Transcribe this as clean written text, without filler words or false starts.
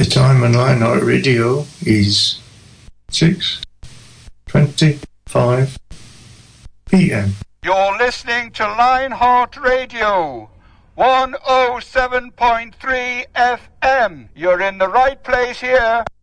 time on Lionheart Radio is 6:25 p.m. You're listening to Lionheart Radio, 107.3 FM. You're in the right place here.